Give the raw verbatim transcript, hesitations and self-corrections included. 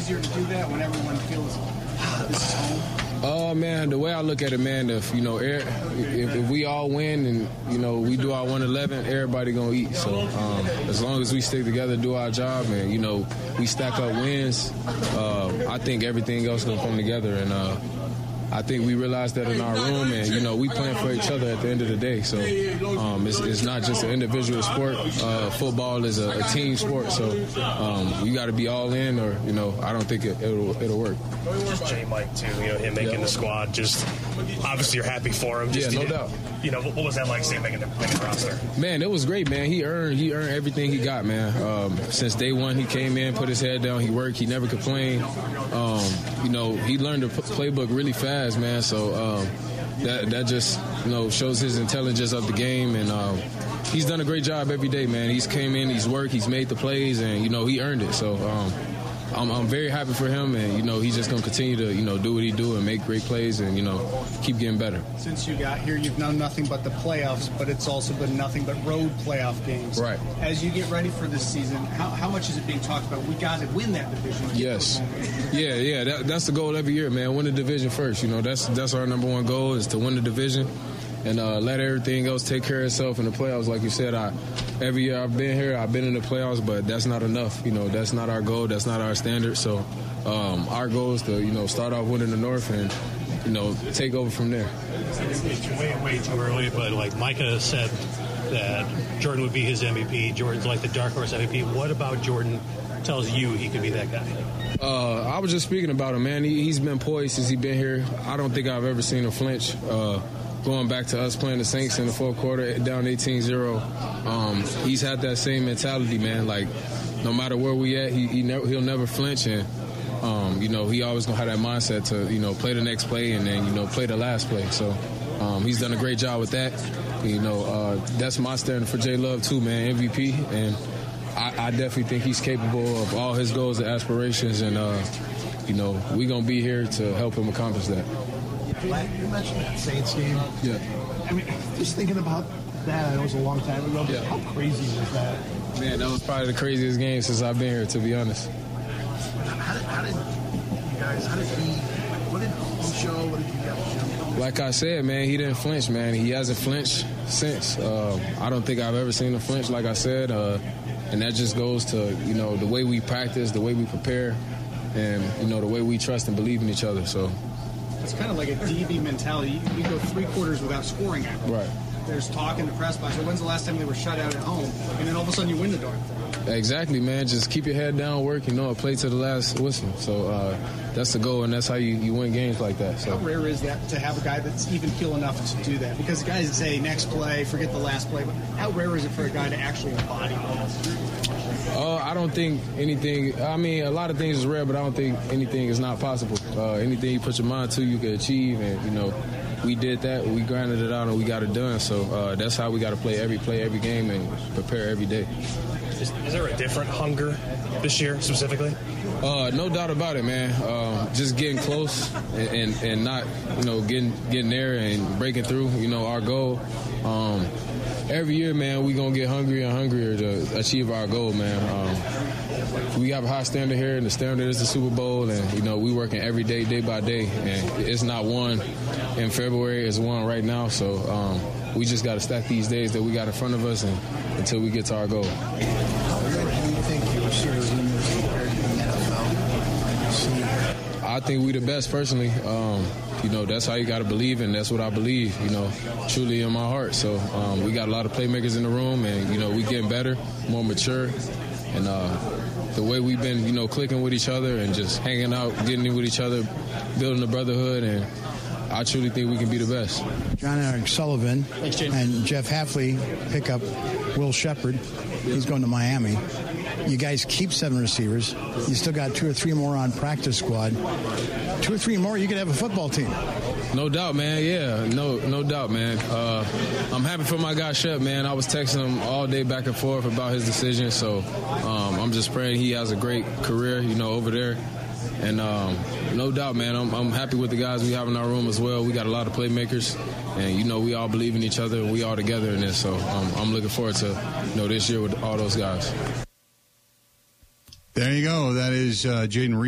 easier to do that when everyone feels, ah, this is home? Uh, man, the way I look at it, man, if, you know, if, if we all win and, you know, we do our one eleven, everybody going to eat. So um, as long as we stick together, do our job, and, you know, we stack up wins, uh, I think everything else going to come together. And uh, I think we realized that in our room, and, you know, we playing for each other at the end of the day. So um, it's, it's not just an individual sport. Uh, football is a, a team sport. So um, we got to be all in, or, you know, I don't think it, it'll, it'll work. Just J. Mike, too, you know, him making yeah. the squad. Just obviously you're happy for him. Just, yeah, no you, doubt. You know, what, what was that like, say, making the, making the roster? Man, it was great, man. He earned he earned everything he got, man. Um, since day one, he came in, put his head down, he worked, he never complained. Um, you know, he learned the playbook really fast, man. So um, that that just, you know, shows his intelligence of the game, and um, he's done a great job every day, man. He's came in, he's worked, he's made the plays, and, you know, he earned it. So um, I'm, I'm very happy for him, and, you know, he's just going to continue to, you know, do what he do and make great plays and, you know, keep getting better. Since you got here, you've known nothing but the playoffs, but it's also been nothing but road playoff games. Right. As you get ready for this season, how, how much is it being talked about? We got to win that division. Yes. Yeah, yeah, that, that's the goal every year, man. Win the division first. You know, that's that's our number one goal, is to win the division and uh, let everything else take care of itself in the playoffs. Like you said, I every year I've been here, I've been in the playoffs, but that's not enough. You know, that's not our goal. That's not our standard. So um, our goal is to, you know, start off winning the North and, you know, take over from there. It's way, way too early, but like Micah said that Jordan would be his M V P. Jordan's like the dark horse M V P. What about Jordan tells you he could be that guy? Uh, I was just speaking about him, man. He, he's been poised since he's been here. I don't think I've ever seen him flinch. Uh, going back to us playing the Saints in the fourth quarter, down eighteen zero, um, he's had that same mentality, man. Like, no matter where we at, he, he never, he'll never flinch, and um, you know, he always gonna have that mindset to, you know, play the next play and then, you know, play the last play. So um, he's done a great job with that. You know, uh, that's my standard for J. Love too, man. M V P, and I, I definitely think he's capable of all his goals and aspirations, and uh, you know, we're gonna be here to help him accomplish that. You mentioned that Saints game. Yeah. I mean, just thinking about that, I know it was a long time ago, but yeah. How crazy was that? Man, that was probably the craziest game since I've been here, to be honest. How did, how did you guys, how did he, what did he show, what did you guys show? Like I said, man, he didn't flinch, man. He hasn't flinched since. Uh, I don't think I've ever seen him flinch, like I said. Uh, and that just goes to, you know, the way we practice, the way we prepare, and, you know, the way we trust and believe in each other. So it's kind of like a D B mentality. You go three quarters without scoring at them. Right. There's talk in the press box. So when's the last time they were shut out at home? And then all of a sudden you win the darn thing. Exactly, man. Just keep your head down, work, you know, play to the last whistle. So uh, that's the goal, and that's how you, you win games like that. So how rare is that to have a guy that's even feel enough to do that? Because guys say next play, forget the last play. But how rare is it for a guy to actually embody that? Uh, I don't think anything, I mean, a lot of things is rare, but I don't think anything is not possible. Uh, anything you put your mind to, you can achieve, and, you know, we did that, we grinded it out, and we got it done. So uh, that's how we got to play every play, every game, and prepare every day. Is, is there a different hunger this year specifically? Uh, no doubt about it, man. Uh, just getting close and, and, and not, you know, getting getting there and breaking through, you know, our goal. Um, every year, man, we going to get hungrier and hungrier to achieve our goal, man. Um, we have a high standard here, and the standard is the Super Bowl, and, you know, we working every day, day by day, and it's not one in February, it's one right now, so um, we just got to stack these days that we got in front of us and, until we get to our goal. How good do you think your receivers in this compared to the N F L? I think we the best, personally. Um, you know, that's how you got to believe, and that's what I believe, you know, truly in my heart. So um, we got a lot of playmakers in the room, and, you know, we getting better, more mature, and uh, the way we've been, you know, clicking with each other and just hanging out, getting in with each other, building a brotherhood, and I truly think we can be the best. John Eric Sullivan Thanks, and Jeff Hafley pick up Will Shepard. He's going to Miami. You guys keep seven receivers. You still got two or three more on practice squad. Two or three more, you could have a football team. No doubt, man. Yeah, no no doubt, man. Uh, I'm happy for my guy, Shep, man. I was texting him all day back and forth about his decision, so um, I'm just praying he has a great career, you know, over there. And um, no doubt, man, I'm, I'm happy with the guys we have in our room as well. We got a lot of playmakers, and, you know, we all believe in each other, and we all together in this. So um, I'm looking forward to, you know, this year with all those guys. There you go. That is uh, Jayden Reed.